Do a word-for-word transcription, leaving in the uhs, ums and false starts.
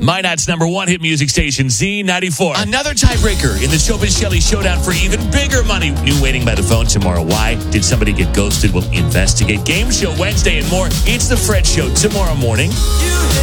Minot's number one hit music station, Z ninety-four. Another tiebreaker in the Showbiz Shelley showdown for even bigger money. New waiting by the phone tomorrow. Why did somebody get ghosted? We'll investigate. Game show Wednesday and more. It's the Fred Show tomorrow morning. You